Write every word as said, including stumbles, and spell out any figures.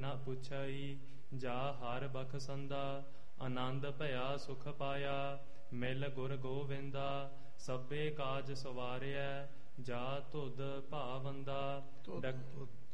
ਨ ਪੁੱਛਈ। ਜਾ ਹਰ ਬਖਸੰਦਾ ਆਨੰਦ ਭਇਆ ਸੁਖ ਪਾਇਆ। ਮਿਲ ਗੁਰ ਗੋਵਿੰਦਾ ਸਭੇ ਕਾਜ ਸਵਾਰਿਆ। ਜਾ ਧੁਦ ਭਾਵੰਦਾ।